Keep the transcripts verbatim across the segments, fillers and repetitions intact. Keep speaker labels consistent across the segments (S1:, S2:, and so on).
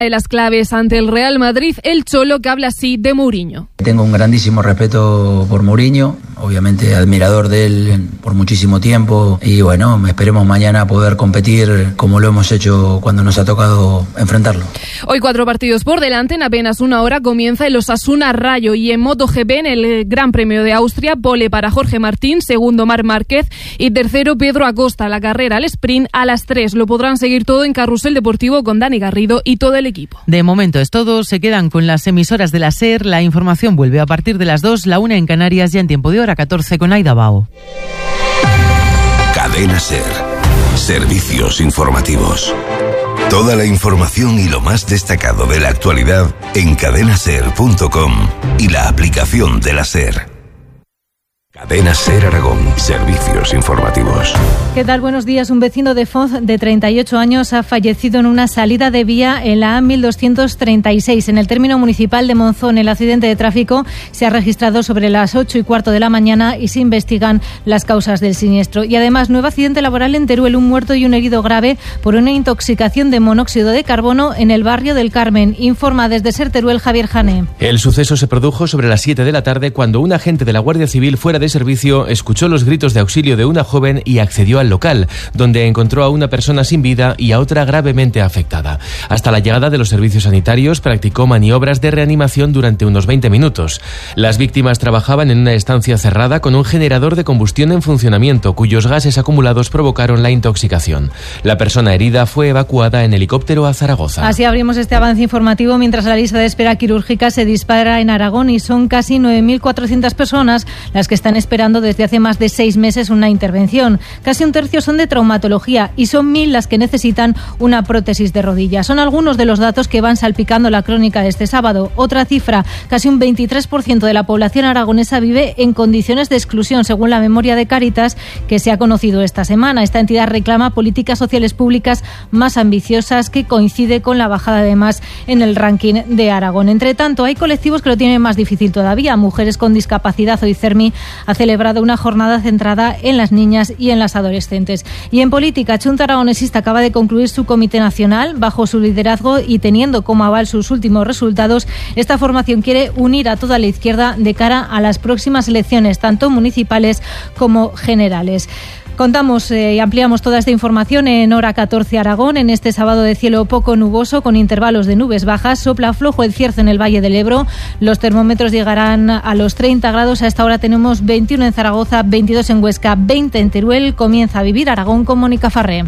S1: De las claves ante el Real Madrid, el Cholo, que habla así de Mourinho.
S2: Tengo un grandísimo respeto por Mourinho, obviamente admirador de él por muchísimo tiempo y bueno, esperemos mañana poder competir como lo hemos hecho cuando nos ha tocado enfrentarlo.
S1: Hoy cuatro partidos por delante, en apenas una hora comienza el Osasuna Rayo y en MotoGP en el Gran Premio de Austria, pole para Jorge Martín, segundo Marc Márquez y tercero Pedro Acosta. La carrera al sprint a las tres, lo podrán seguir todo en Carrusel Deportivo con Dani Garrido y todo el equipo.
S3: De momento es todo, se quedan con las emisoras de la SER, la información vuelve a partir de las dos, la una en Canarias, ya en tiempo de hora catorce con Aida Bao.
S4: Cadena SER, servicios informativos. Toda la información y lo más destacado de la actualidad en cadena ser punto com y la aplicación de la SER. Cadena SER Aragón, servicios informativos.
S5: ¿Qué tal? Buenos días. Un vecino de Foz de treinta y ocho años ha fallecido en una salida de vía en la A mil doscientos treinta y seis. En el término municipal de Monzón, el accidente de tráfico se ha registrado sobre las ocho y cuarto de la mañana y se investigan las causas del siniestro. Y además, nuevo accidente laboral en Teruel, un muerto y un herido grave por una intoxicación de monóxido de carbono en el barrio del Carmen. Informa desde SER Teruel Javier Jané.
S6: El suceso se produjo sobre las siete de la tarde cuando un agente de la Guardia Civil fuera de servicio escuchó los gritos de auxilio de una joven y accedió al local, donde encontró a una persona sin vida y a otra gravemente afectada. Hasta la llegada de los servicios sanitarios practicó maniobras de reanimación durante unos veinte minutos. Las víctimas trabajaban en una estancia cerrada con un generador de combustión en funcionamiento, cuyos gases acumulados provocaron la intoxicación. La persona herida fue evacuada en helicóptero a Zaragoza.
S5: Así abrimos este avance informativo mientras la lista de espera quirúrgica se dispara en Aragón y son casi nueve mil cuatrocientas personas las que están esperando desde hace más de seis meses una intervención. Casi un tercio son de traumatología y son mil las que necesitan una prótesis de rodilla. Son algunos de los datos que van salpicando la crónica de este sábado. Otra cifra, casi un veintitrés por ciento de la población aragonesa vive en condiciones de exclusión, según la memoria de Cáritas que se ha conocido esta semana. Esta entidad reclama políticas sociales públicas más ambiciosas, que coincide con la bajada además en el ranking de Aragón. Entre tanto, hay colectivos que lo tienen más difícil todavía. Mujeres con discapacidad, hoy CERMI ha celebrado una jornada centrada en las niñas y en las adolescentes. Y en política, Chunta Aragonesista acaba de concluir su comité nacional. Bajo su liderazgo y teniendo como aval sus últimos resultados, esta formación quiere unir a toda la izquierda de cara a las próximas elecciones, tanto municipales como generales. Contamos eh, y ampliamos toda esta información en hora catorce Aragón. En este sábado de cielo poco nuboso con intervalos de nubes bajas, sopla flojo el cierzo en el Valle del Ebro. Los termómetros llegarán a los treinta grados. A esta hora tenemos veintiuno en Zaragoza, veintidós en Huesca, veinte en Teruel. Comienza a vivir Aragón con Mónica Farré.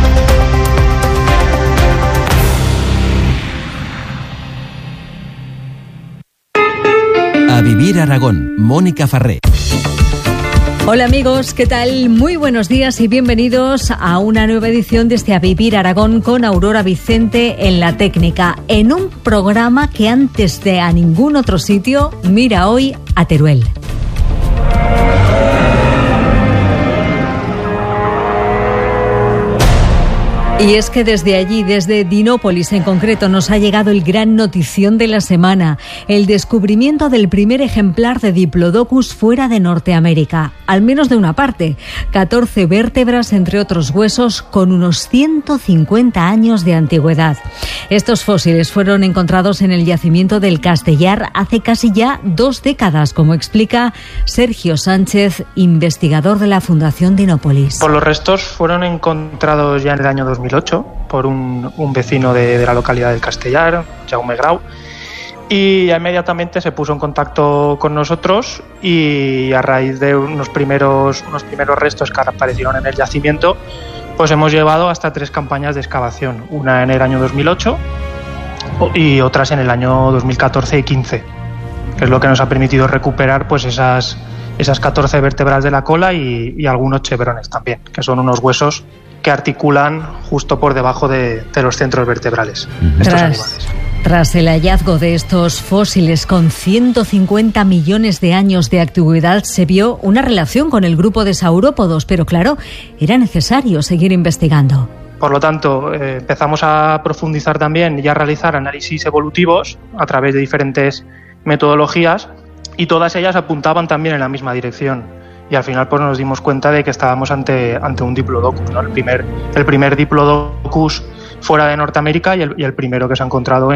S7: A vivir Aragón, Mónica Farré.
S8: Hola amigos, ¿qué tal? Muy buenos días y bienvenidos a una nueva edición de este A Vivir Aragón con Aurora Vicente en la técnica, en un programa que antes de a ningún otro sitio mira hoy a Teruel. Y es que desde allí, desde Dinópolis en concreto, nos ha llegado el gran notición de la semana, el descubrimiento del primer ejemplar de Diplodocus fuera de Norteamérica, al menos de una parte, catorce vértebras entre otros huesos con unos ciento cincuenta años de antigüedad. Estos fósiles fueron encontrados en el yacimiento del Castellar hace casi ya dos décadas, como explica Sergio Sánchez, investigador de la Fundación Dinópolis.
S9: Pues los restos fueron encontrados ya en el año dos mil ocho por un, un vecino de, de la localidad del Castellar, Jaume Grau, y inmediatamente se puso en contacto con nosotros y a raíz de unos primeros, unos primeros restos que aparecieron en el yacimiento, pues hemos llevado hasta tres campañas de excavación, una en el año dos mil ocho y otras en el año dos mil catorce y quince, que es lo que nos ha permitido recuperar pues esas, esas catorce vértebras de la cola y, y algunos chevrones también, que son unos huesos que articulan justo por debajo de, de los centros vertebrales de estos animales.
S8: Tras el hallazgo de estos fósiles con ciento cincuenta millones de años de antigüedad, se vio una relación con el grupo de saurópodos, pero claro, era necesario seguir investigando.
S9: Por lo tanto, eh, empezamos a profundizar también y a realizar análisis evolutivos a través de diferentes metodologías y todas ellas apuntaban también en la misma dirección. Y al final pues nos dimos cuenta de que estábamos ante, ante un Diplodocus, ¿no? El primer, el primer Diplodocus fuera de Norteamérica y el, y el primero que se ha encontrado